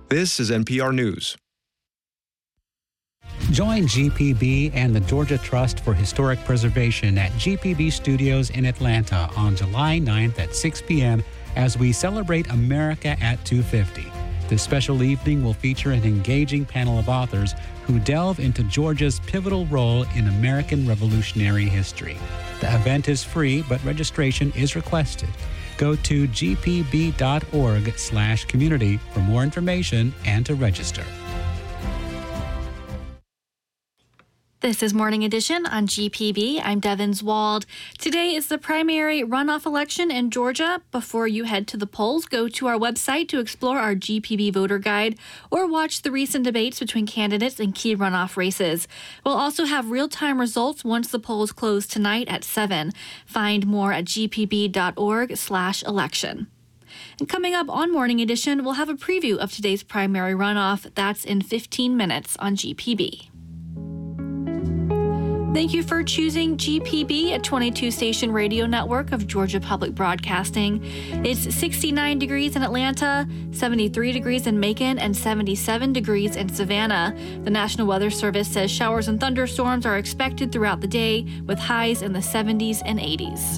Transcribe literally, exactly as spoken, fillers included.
This is N P R News. Join G P B and the Georgia Trust for Historic Preservation at G P B Studios in Atlanta on July ninth at six p.m. as we celebrate America at two fifty. This special evening will feature an engaging panel of authors who delve into Georgia's pivotal role in American Revolutionary history. The event is free, but registration is requested. Go to g p b dot org slash community for more information and to register. This is Morning Edition on G P B. I'm Devin Wald. Today is the primary runoff election in Georgia. Before you head to the polls, go to our website to explore our G P B voter guide or watch the recent debates between candidates in key runoff races. We'll also have real-time results once the polls close tonight at seven. Find more at g p b dot org slash election. And coming up on Morning Edition, we'll have a preview of today's primary runoff. That's in fifteen minutes on G P B. Thank you for choosing G P B, a twenty-two station radio network of Georgia Public Broadcasting. It's sixty-nine degrees in Atlanta, seventy-three degrees in Macon, and seventy-seven degrees in Savannah. The National Weather Service says showers and thunderstorms are expected throughout the day, with highs in the seventies and eighties.